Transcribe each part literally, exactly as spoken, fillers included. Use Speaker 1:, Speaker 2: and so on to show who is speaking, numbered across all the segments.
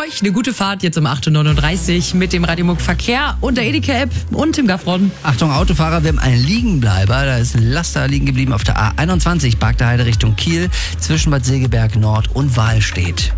Speaker 1: euch eine gute Fahrt jetzt um acht Uhr neununddreißig mit dem Radiomuck Verkehr und der Edeka-App und Tim Gaffron.
Speaker 2: Achtung Autofahrer, wir haben einen Liegenbleiber. Da ist ein Laster liegen geblieben auf der A einundzwanzig, Barkter Heide Richtung Kiel, zwischen Bad Segeberg Nord und Wahlstedt.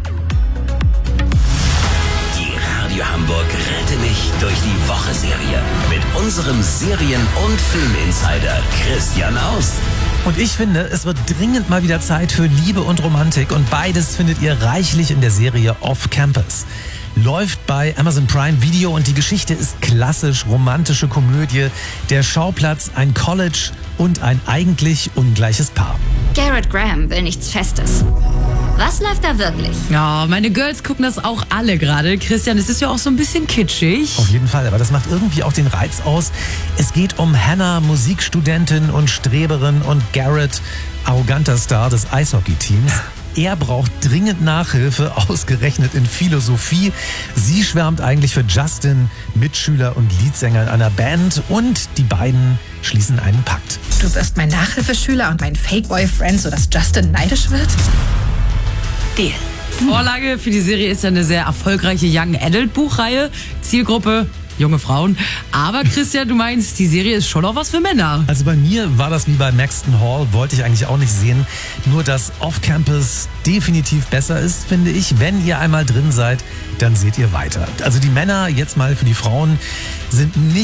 Speaker 3: Die Radio Hamburg rette mich durch die Woche-Serie mit unserem Serien- und Filminsider Christian Aust.
Speaker 4: Und ich finde, es wird dringend mal wieder Zeit für Liebe und Romantik und beides findet ihr reichlich in der Serie Off Campus. Läuft bei Amazon Prime Video und die Geschichte ist klassisch romantische Komödie. Der Schauplatz ein College und ein eigentlich ungleiches Paar.
Speaker 5: Garrett Graham will nichts Festes. Was läuft da wirklich?
Speaker 1: Ja, meine Girls gucken das auch alle gerade. Christian, es ist ja auch so ein bisschen kitschig.
Speaker 4: Auf jeden Fall, aber das macht irgendwie auch den Reiz aus. Es geht um Hannah, Musikstudentin und Streberin, und Garrett, arroganter Star des Eishockey-Teams. Er braucht dringend Nachhilfe, ausgerechnet in Philosophie. Sie schwärmt eigentlich für Justin, Mitschüler und Leadsänger in einer Band, und die beiden schließen einen Pakt.
Speaker 6: Du wirst mein Nachhilfeschüler und mein Fake-Boyfriend, sodass Justin neidisch wird? Deal.
Speaker 1: Vorlage für die Serie ist ja eine sehr erfolgreiche Young Adult Buchreihe. Zielgruppe junge Frauen. Aber Christian, du meinst, die Serie ist schon auch was für Männer.
Speaker 4: Also bei mir war das wie bei Maxton Hall, wollte ich eigentlich auch nicht sehen. Nur, dass Off-Campus definitiv besser ist, finde ich. Wenn ihr einmal drin seid, dann seht ihr weiter. Also die Männer, jetzt mal für die Frauen, sind nicht